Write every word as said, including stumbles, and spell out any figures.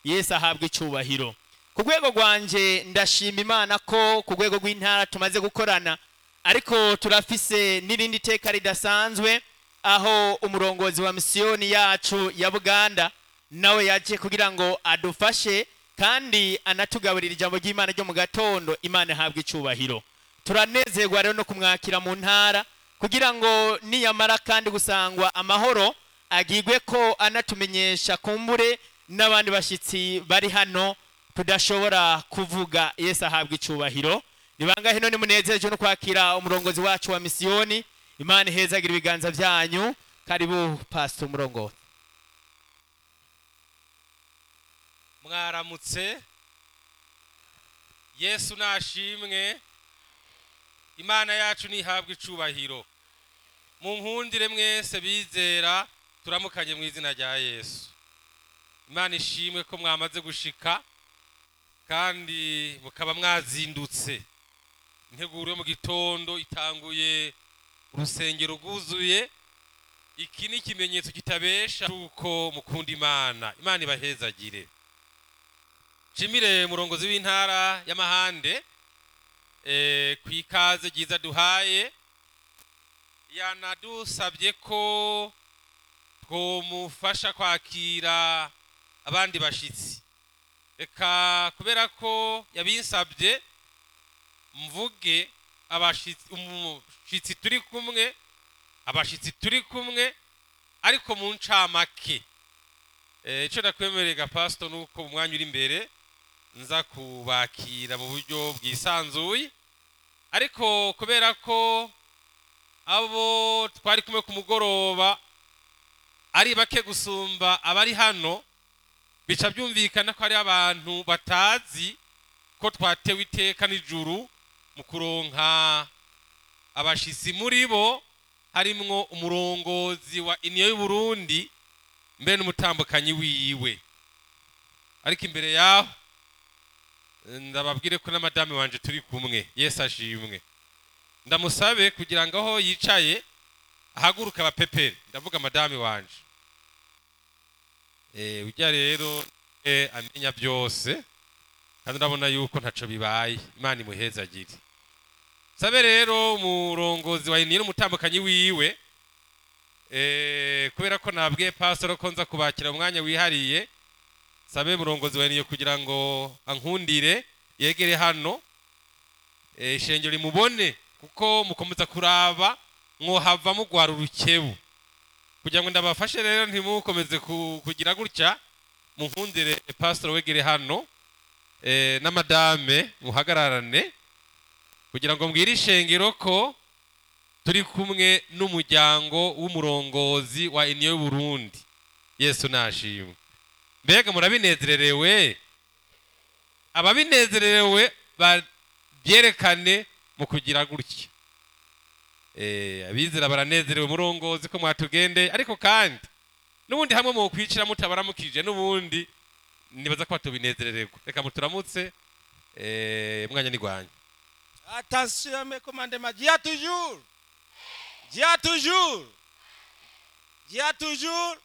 Yesu ahabwe icubahiro. Ku rwego rwanje ndashima Imana ko ku rwego rw'intara tumaze gukorana, ariko turafise n'irindi teka ridasanzwe aho umurongozi wa misiyoni yacu ya Buganda nawe yaje kugira ngo adufashe kandi anatugaburira ijambo ry'Imana ryo mu gatondo. Imana ihabwe icubahiro. Turanezerwa rero no kumwakira mu ntara kugira ngo niyamara kandi gusangwa amahoro agirwe ko anatumenyesha kumbure n'abandi bashitsi bari hano tudashobora kuvuga. Yesu ahabwe icubahiro. Nibangahe none munezereje no kwakira umurongozi wacu wa misiyoni. Imana ihezagira ibiganza byanyu. Karibu Pastor Murongo. Mwaramutse. Yesu nashimwe. Imana yacu nihabwe icubahiro. Mu nkundire mwese bizera turamukanye mu izina rya Yesu. Imana ishimwe ko mwamaze gushika kandi mukaba mwazindutse. Integuro yo mu gitondo itanguye, urusengero rwuzuye. Iki ni ikimenyetso kitabesha uko mukunda Imana. Imana ibahezagire. Nshimire murongozi w'intara y'Amahande eh kwikaze giza duhaye, yanadusabye ko twomufasha kwakira abandi bashitsi. Eka kubera ko yabinsabye mvuge abashitsi umushitsi turi kumwe abashitsi turi kumwe ariko mu ncamake. Eh ico nakwemerega Pastor nuko umwanya uri imbere nza kubakira mu buryo bwisanzuye, ariko kubera ko abo twari kumwe ku mugoroba ari bake gusumba abari hano, bica byumvikana ko ari abantu batazi ko twatewe iteka n'ijuru mu kuronka abashitsi. Muri bo harimwo umurongozi wa Union y'u Burundi mbere n'umutambukanyi wiwe. Ariko imbere yaho ndababwire ko na madame wanje turi kumwe. Yesu ashimwe. Ndamusabe kugira ngo aho yicaye ahaguruka abapepere. Ndavuga madame wanje. Eh ujya rero eh, amenya byose kandi ndabona yuko ntaco bibaye. Imana imuhezagire. Sabe rero umurongozi wa Union n'umutambukanyi wiwe eh kubera ko nabwiye Pastor ko nza kubakira umwanya wihariye, sabe murongozi wa Union kugira ngo ankundire yegere hano eh ishengero rimubone, kuko mukomeza kuraba mwohava mugwara urukebu. Kugira ngo ndabafashe rero ntimukomeze kugira gutya, munkundire Pastor wegere hano eh na madame muhagararane kugira ngo mbwire ishengero ko turi kumwe n'umuryango w'umurongozi wa Union y'u Burundi. Yesu nashimwe. Mbega murabinezererewe? Ababinezererewe babyerekane mu kugira gutya. Eh abizera baranezerewe umurongozi ko mwatugende, ariko kandi nubundi hamwe mu kwicira mutabaramukije n'ubundi nibaza ko batubinezerererwa. Reka muturamutse eh mwanya ni gwanye. Attention mes commandements, Dieu toujours. Dieu toujours. Dieu toujours.